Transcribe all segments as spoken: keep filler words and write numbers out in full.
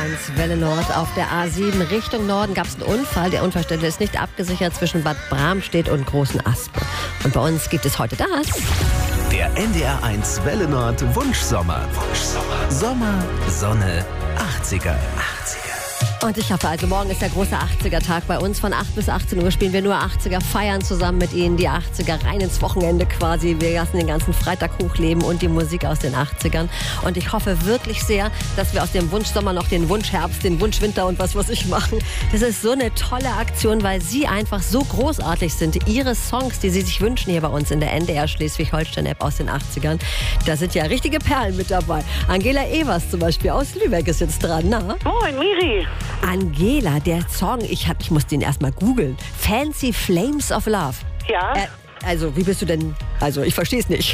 eins Welle Nord. Auf der A sieben Richtung Norden gab es einen Unfall. Der Unfallstelle ist nicht abgesichert zwischen Bad Bramstedt und Großen Aspen. Und bei uns gibt es heute das. Der N D R eins Welle Nord Wunschsommer. Wunschsommer. Sommer, Sonne, achtziger. achtziger. Und ich hoffe, also morgen ist der große achtziger-Tag bei uns. Von acht bis achtzehn Uhr spielen wir nur achtziger, feiern zusammen mit Ihnen die achtziger rein ins Wochenende quasi. Wir lassen den ganzen Freitag hochleben und die Musik aus den achtzigern. Und ich hoffe wirklich sehr, dass wir aus dem Wunschsommer noch den Wunschherbst, den Wunschwinter und was, was ich machen. Das ist so eine tolle Aktion, weil Sie einfach so großartig sind. Ihre Songs, die Sie sich wünschen hier bei uns in der N D R Schleswig-Holstein-App aus den achtzigern, da sind ja richtige Perlen mit dabei. Angela Evers zum Beispiel aus Lübeck ist jetzt dran, na? Moin, Miri. Angela, der Song, ich, hab, ich muss den erstmal googeln. Fancy Flames of Love. Ja. Äh, also, wie bist du denn? Also, ich verstehe es nicht.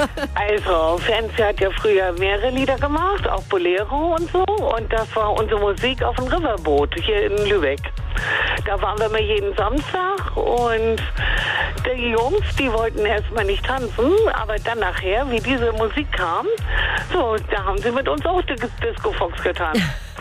Also, Fancy hat ja früher mehrere Lieder gemacht, auch Bolero und so. Und das war unsere Musik auf dem Riverboot hier in Lübeck. Da waren wir mal jeden Samstag und die Jungs, die wollten erstmal nicht tanzen, aber dann nachher, wie diese Musik kam, so, da haben sie mit uns auch Disco Fox getanzt.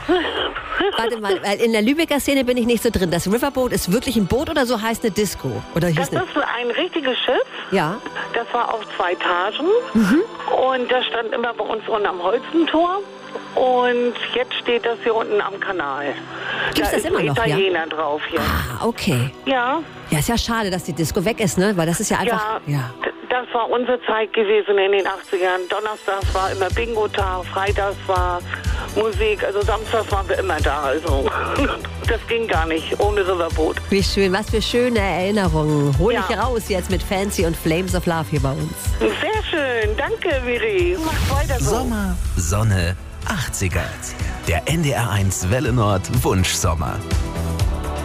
Warte mal, weil in der Lübecker Szene bin ich nicht so drin. Das Riverboat ist wirklich ein Boot oder so heißt eine Disco? Oder hieß das eine? ist ein richtiges Schiff. Ja. Das war auf zwei Etagen. Mhm. Und das stand immer bei uns unten am Holzentor. Und jetzt steht das hier unten am Kanal. Gibt's da das ist immer ein noch, Italiener ja? drauf hier. Ah, okay. Ja. Ja, ist ja schade, dass die Disco weg ist, ne? Weil das ist ja einfach... Ja, ja. d- das war unsere Zeit gewesen in den achtzigern. Donnerstags war immer Bingo-Tag, Freitags war Musik, also samstags waren wir immer da. Also das ging gar nicht ohne Riverboot. Wie schön, was für schöne Erinnerungen. Hol Ja. ich raus jetzt mit Fancy und Flames of Love hier bei uns. Sehr schön, danke Miri. Mach weiter so. Sommer, Sonne, achtziger. Der N D R eins Welle Nord Wunschsommer.